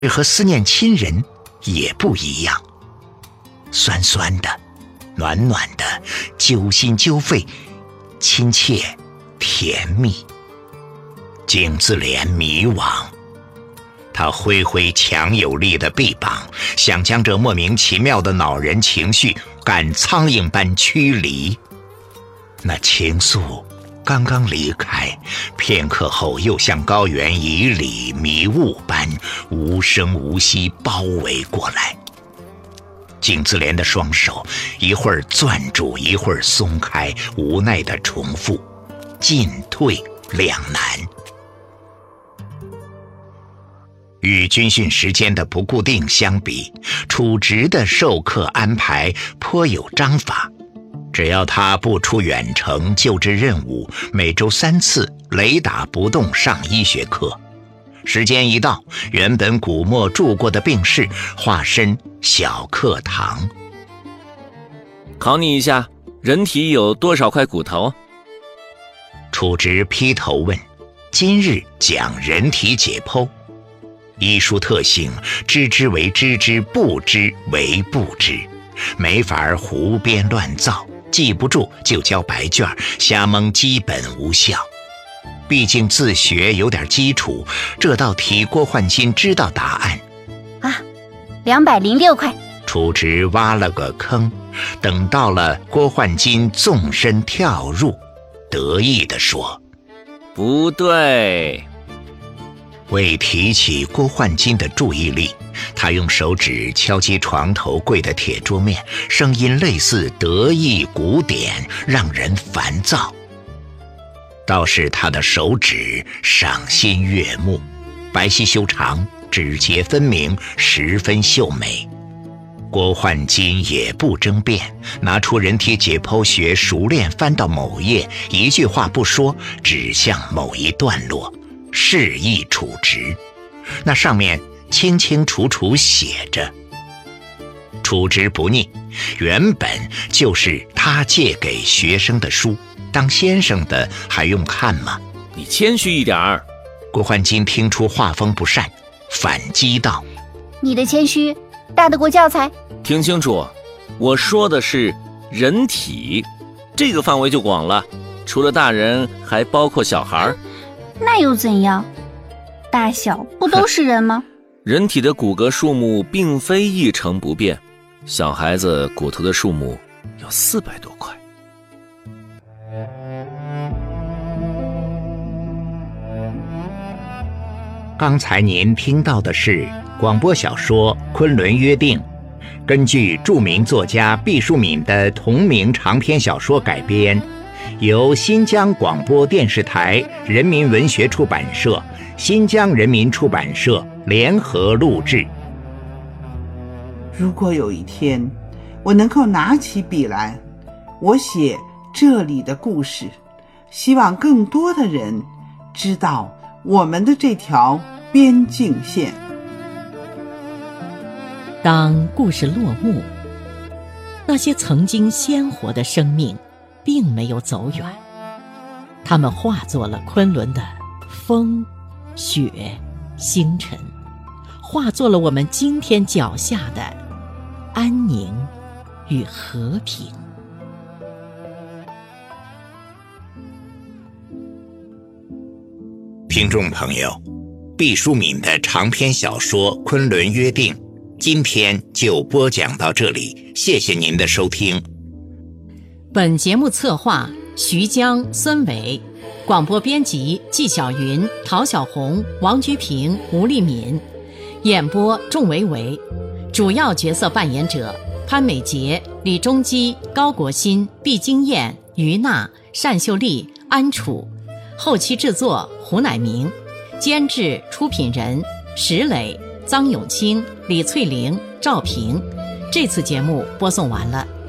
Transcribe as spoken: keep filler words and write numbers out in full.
和思念亲人也不一样，酸酸的，暖暖的，揪心揪肺，亲切甜蜜。景自怜迷惘，他挥挥强有力的臂膀，想将这莫名其妙的恼人情绪赶苍蝇般驱离。那情愫刚刚离开，片刻后又像高原以里迷雾般无声无息包围过来。景自怜的双手一会儿攥住，一会儿松开，无奈地重复，进退两难。与军训时间的不固定相比，处职的授课安排颇有章法。只要他不出远程救治任务，每周三次雷打不动上医学课。时间一到，原本古墨住过的病室化身小课堂。 考你一下，人体有多少块骨头？ 处职劈头问。今日讲人体解剖。医书特性，知之为知之，不知为不知，没法胡编乱造，记不住就交白卷，瞎蒙基本无效。毕竟自学有点基础，这道题郭焕金知道答案啊，两百零六块。 处职挖了个坑，等到了郭焕金纵身跳入，得意地说： 不对。 为提起郭焕金的注意力，他用手指敲击床头柜的铁桌面，声音类似得意鼓点，让人烦躁。倒是他的手指赏心悦目，白皙修长，指节分明，十分秀美。郭焕金也不争辩，拿出人体解剖学熟练翻到某页，一句话不说，指向某一段落，示意处职。那上面清清楚楚写着：处职不逆，原本就是他借给学生的书，当先生的还用看吗？ 你谦虚一点儿。 郭焕金听出话锋不善，反击道： 你的谦虚大得过教材。 听清楚，我说的是人体，这个范围就广了，除了大人还包括小孩。 那又怎样？大小不都是人吗？ 人体的骨骼数目并非一成不变，小孩子骨头的数目有四百多块。 刚才您听到的是广播小说《昆仑约定》，根据著名作家毕淑敏的同名长篇小说改编，由新疆广播电视台人民文学出版社、新疆人民出版社联合录制。 如果有一天我能够拿起笔来，我写这里的故事，希望更多的人知道我们的这条边境线。 当故事落幕，那些曾经鲜活的生命并没有走远，它们化作了昆仑的风、雪、星辰，化作了我们今天脚下的安宁与和平。 听众朋友，毕淑敏的长篇小说《昆仑约定》今天就播讲到这里，谢谢您的收听。 本节目策划徐江、孙伟，广播编辑纪晓云、陶小红、王居平、吴丽敏，演播仲维维，主要角色扮演者潘美杰、李中基、高国新、毕金燕、于娜、单秀丽、安楚，后期制作胡乃明，监制出品人石磊、臧永清、李翠玲、赵平。这次节目播送完了。